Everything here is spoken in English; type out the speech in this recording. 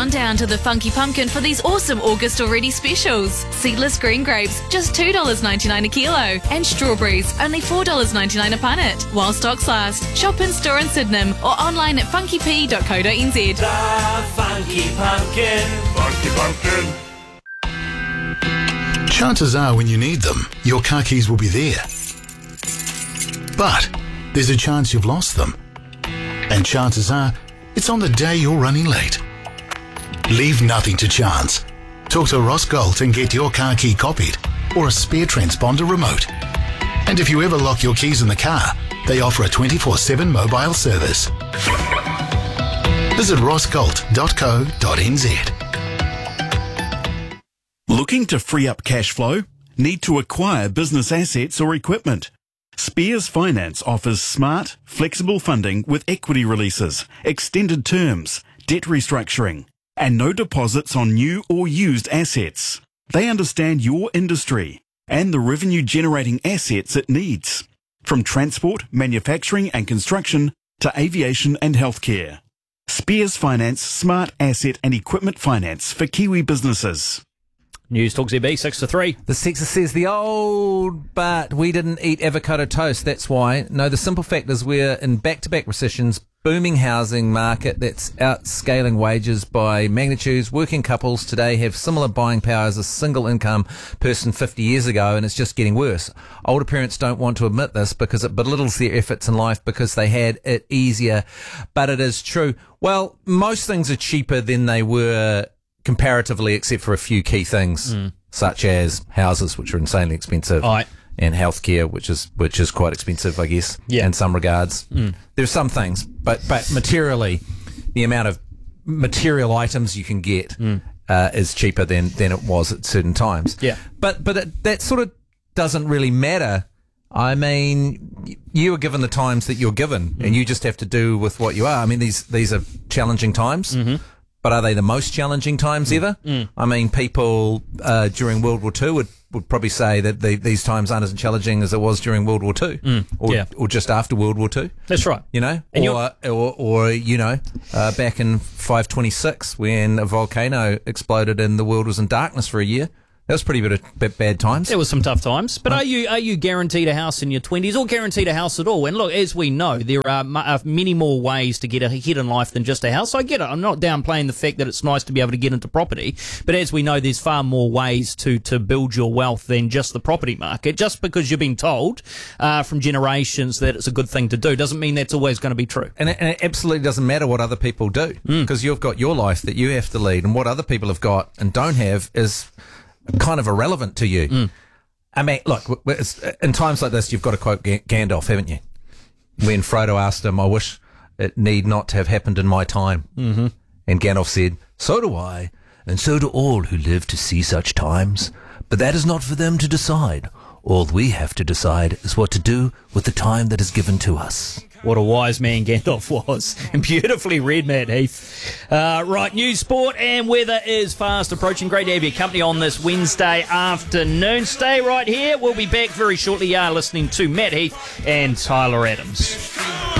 on down to the Funky Pumpkin for these awesome August already specials. Seedless green grapes, just $2.99 a kilo. And strawberries, only $4.99 a punnet. While stocks last, shop in store in Sydenham or online at funkyp.co.nz. The Funky Pumpkin. Funky Pumpkin. Chances are when you need them, your car keys will be there. But there's a chance you've lost them. And chances are it's on the day you're running late. Leave nothing to chance. Talk to Ross Galt and get your car key copied or a spare transponder remote. And if you ever lock your keys in the car, they offer a 24/7 mobile service. Visit rossgalt.co.nz. Looking to free up cash flow? Need to acquire business assets or equipment? Spears Finance offers smart, flexible funding with equity releases, extended terms, debt restructuring, and no deposits on new or used assets. They understand your industry and the revenue-generating assets it needs, from transport, manufacturing and construction to aviation and healthcare. Spears Finance Smart Asset and Equipment Finance for Kiwi businesses. News Talk ZB 6 to 3. The Sexer says the old, but we didn't eat avocado toast. That's why. No, the simple fact is we're in back-to-back recessions, booming housing market that's outscaling wages by magnitudes. Working couples today have similar buying power as a single income person 50 years ago, and it's just getting worse. Older parents don't want to admit this because it belittles their efforts in life because they had it easier, but it is true. Well, most things are cheaper than they were comparatively, except for a few key things, such as houses, which are insanely expensive, and healthcare, which is quite expensive, I guess, in some regards. There's some things, but materially, the amount of material items you can get is cheaper than it was at certain times. Yeah, but that sort of doesn't really matter. I mean, you are given the times that you're given, and you just have to do with what you are. I mean, these are challenging times. But are they the most challenging times ever? I mean, people during World War II would probably say that these times aren't as challenging as it was during World War II, or just after World War II. That's right. You know, or you know, back in 526 when a volcano exploded and the world was in darkness for a year. That was pretty bad times. There was some tough times. But are you guaranteed a house in your 20s or guaranteed a house at all? And look, as we know, there are many more ways to get ahead in life than just a house. I get it. I'm not downplaying the fact that it's nice to be able to get into property. But as we know, there's far more ways to build your wealth than just the property market. Just because you've been told from generations that it's a good thing to do doesn't mean that's always going to be true. And it absolutely doesn't matter what other people do because you've got your life that you have to lead, and what other people have got and don't have is kind of irrelevant to you. I mean, look, in times like this, you've got to quote Gandalf, haven't you? When Frodo asked him, I wish it need not have happened in my time. And Gandalf said, so do I, and so do all who live to see such times. But that is not for them to decide. All we have to decide is what to do with the time that is given to us. What a wise man Gandalf was. And beautifully read, Matt Heath. Right, news, sport and weather is fast approaching. Great to have your company on this Wednesday afternoon. Stay right here. We'll be back very shortly. You are listening to Matt Heath and Tyler Adams.